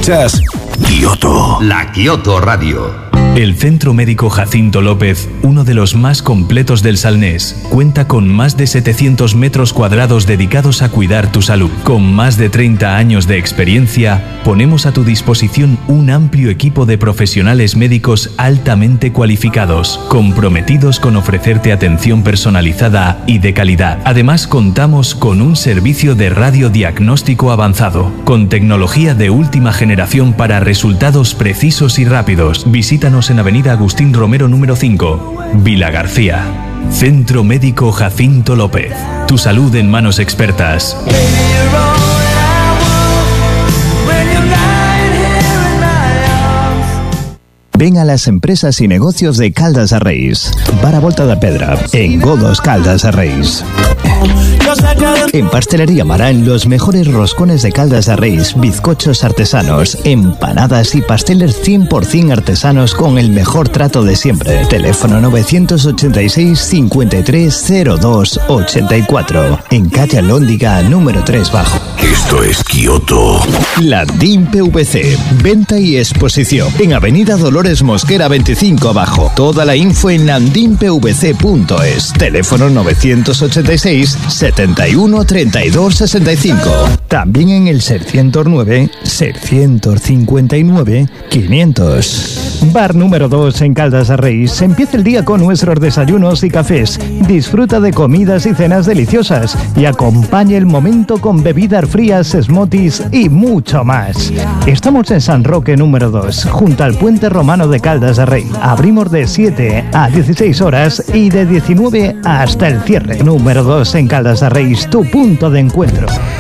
Escuchas Kioto. La Kioto Radio. El Centro Médico Jacinto López, uno de los más completos del Salnés, cuenta con más de 700 metros cuadrados dedicados a cuidar tu salud. Con más de 30 años de experiencia, ponemos a tu disposición un amplio equipo de profesionales médicos altamente cualificados, comprometidos con ofrecerte atención personalizada y de calidad. Además, contamos con un servicio de radiodiagnóstico avanzado, con tecnología de última generación para resultados precisos y rápidos. Visítanos en Avenida Agustín Romero número 5, Vila García. Centro Médico Jacinto López. Tu salud en manos expertas. Ven a las empresas y negocios de Caldas de Reis. Para Volta da Pedra, en Godos Caldas de Reis. En Pastelería Marán, los mejores roscones de Caldas de Reis, bizcochos artesanos, empanadas y pasteles 100% artesanos con el mejor trato de siempre. Teléfono 986 5302 84. En calle Alhóndiga, número 3 bajo. Esto es Kioto. Landín PVC, venta y exposición. En Avenida Dolores Mosquera 25 abajo. Toda la info en landinpvc.es. Teléfono 986 71 32 65. También en el 609 659 500. Bar número 2 en Caldas de Reis. Empieza el día con nuestros desayunos y cafés. Disfruta de comidas y cenas deliciosas y acompaña el momento con bebidas frías, smoothies y mucho más. Estamos en San Roque número 2, junto al Puente Romano de Caldas de Reis. Abrimos de 7 a 16 horas y de 19 hasta el cierre. Número 2 en Caldas de Reis, tu punto de encuentro.